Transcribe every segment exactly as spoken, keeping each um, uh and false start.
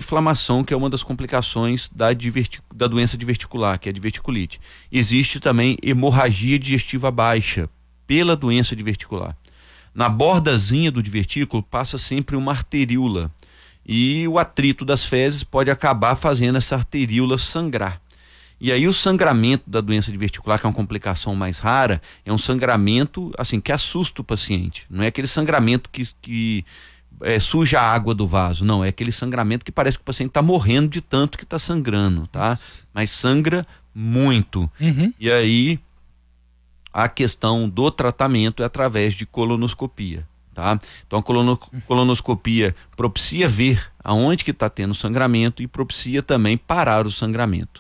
inflamação, que é uma das complicações da, divertic, da doença diverticular, que é a diverticulite. Existe também hemorragia digestiva baixa pela doença diverticular. Na bordazinha do divertículo passa sempre uma arteríola e o atrito das fezes pode acabar fazendo essa arteríola sangrar. E aí o sangramento da doença diverticular, que é uma complicação mais rara, é um sangramento assim que assusta o paciente. Não é aquele sangramento que, que é, suja a água do vaso, não, é aquele sangramento que parece que o paciente está morrendo de tanto que está sangrando, tá? Mas sangra muito. Uhum. E aí a questão do tratamento é através de colonoscopia, tá? Então a colono, colonoscopia propicia ver aonde que está tendo sangramento e propicia também parar o sangramento.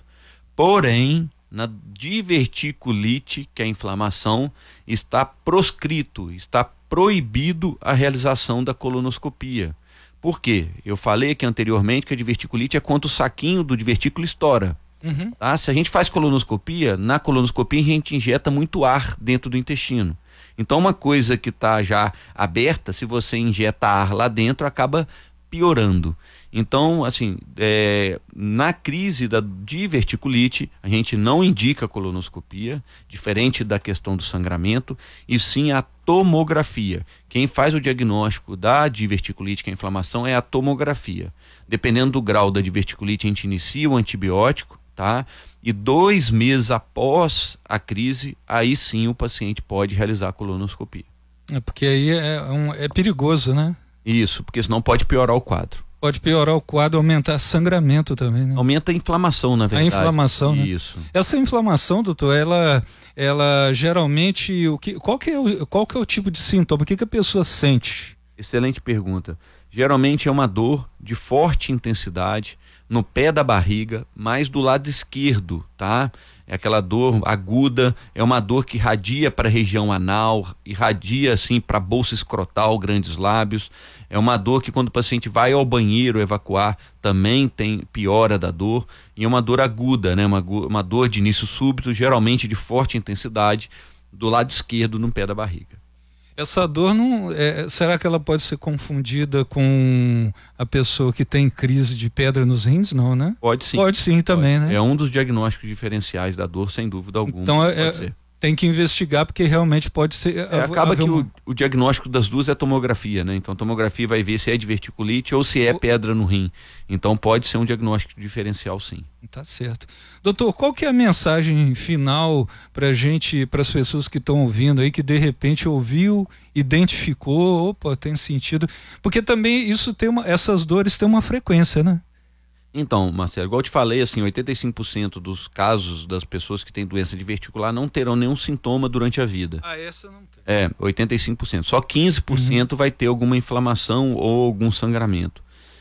Porém, na diverticulite, que é a inflamação, está proscrito, está proibido a realização da colonoscopia. Por quê? Eu falei aqui anteriormente que a diverticulite é quando o saquinho do divertículo estoura. Uhum. Tá? Se a gente faz colonoscopia, na colonoscopia a gente injeta muito ar dentro do intestino. Então uma coisa que está já aberta, se você injeta ar lá dentro, acaba piorando. Então, assim, é, na crise da diverticulite, a gente não indica colonoscopia, diferente da questão do sangramento, e sim a tomografia. Quem faz o diagnóstico da diverticulite, que é a inflamação, é a tomografia. Dependendo do grau da diverticulite, a gente inicia o antibiótico, tá? E dois meses após a crise, aí sim o paciente pode realizar a colonoscopia. É porque aí é, um, é perigoso, né? Isso, porque senão pode piorar o quadro. Pode piorar o quadro, aumentar sangramento também, né? Aumenta a inflamação, na verdade. A inflamação, né? Isso. Essa inflamação, doutor, ela, ela geralmente, o que, qual, que é o, qual que é o tipo de sintoma? O que, que a pessoa sente? Excelente pergunta. Geralmente é uma dor de forte intensidade no pé da barriga, mais do lado esquerdo, tá? É aquela dor aguda, é uma dor que irradia para a região anal, irradia assim para a bolsa escrotal, grandes lábios. É uma dor que quando o paciente vai ao banheiro evacuar, também tem piora da dor. E é uma dor aguda, né? Uma, uma dor de início súbito, geralmente de forte intensidade, do lado esquerdo no pé da barriga. Essa dor não é, será que ela pode ser confundida com a pessoa que tem crise de pedra nos rins? Não, né? Pode sim. Pode sim também, pode. né? É um dos diagnósticos diferenciais da dor, sem dúvida alguma. Então pode é, ser. Tem que investigar, porque realmente pode ser. É, acaba que uma... o, o diagnóstico das duas é tomografia, né? Então a tomografia vai ver se é diverticulite ou se é o... pedra no rim. Então pode ser um diagnóstico diferencial, sim. Tá certo. Doutor, qual que é a mensagem final pra gente, para as pessoas que estão ouvindo aí, que de repente ouviu, identificou, opa, tem sentido, porque também isso tem uma, essas dores têm uma frequência, né? Então, Marcelo, igual eu te falei, assim, oitenta e cinco por cento dos casos das pessoas que têm doença diverticular não terão nenhum sintoma durante a vida. Ah, essa não tem. É, oitenta e cinco por cento. Só quinze por cento uhum. vai ter alguma inflamação ou algum sangramento.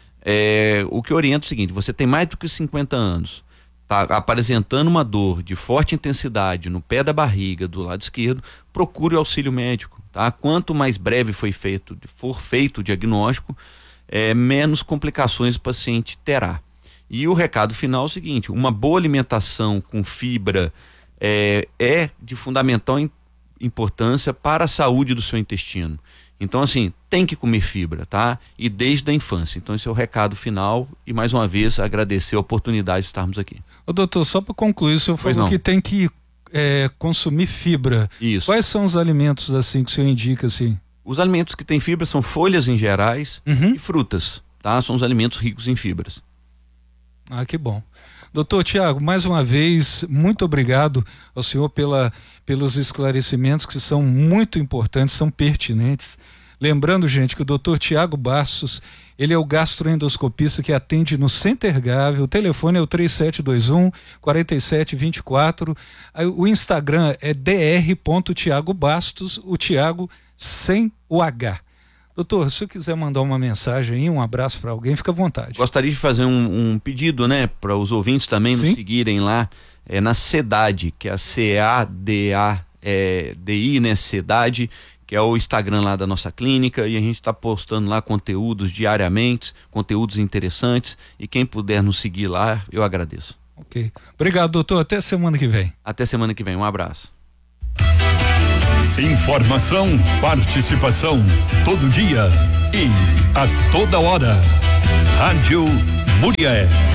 É, o que orienta é o seguinte: você tem mais do que cinquenta anos, tá apresentando uma dor de forte intensidade no pé da barriga, do lado esquerdo, procure o auxílio médico, tá? Quanto mais breve foi feito, for feito o diagnóstico, é, menos complicações o paciente terá. E o recado final é o seguinte: uma boa alimentação com fibra é, é de fundamental importância para a saúde do seu intestino. Então, assim, tem que comer fibra, tá? E desde a infância. Então, esse é o recado final. E mais uma vez, agradecer a oportunidade de estarmos aqui. Ô, doutor, só para concluir, o senhor falou que tem que é, consumir fibra. Isso. Quais são os alimentos assim que o senhor indica assim? Os alimentos que têm fibra são folhas em gerais uhum. e frutas, tá? São os alimentos ricos em fibras. Ah, que bom. Doutor Tiago, mais uma vez, muito obrigado ao senhor pela, pelos esclarecimentos que são muito importantes, são pertinentes. Lembrando, gente, que o doutor Tiago Bastos, ele é o gastroendoscopista que atende no Center Gávea. O telefone é o três sete dois um, quatro sete dois quatro. O Instagram é dr ponto tiago bastos, o Tiago sem o H. Doutor, se eu quiser mandar uma mensagem aí, um abraço para alguém, fica à vontade. Gostaria de fazer um, um pedido, né, para os ouvintes também Sim? nos seguirem lá é, na CEDAD, que é a C A D A D I, né, CEDAD, que é o Instagram lá da nossa clínica, e a gente está postando lá conteúdos diariamente, conteúdos interessantes, e quem puder nos seguir lá, eu agradeço. Ok. Obrigado, doutor. Até semana que vem. Até semana que vem. Um abraço. Informação, participação, todo dia e a toda hora. Rádio Muriaé.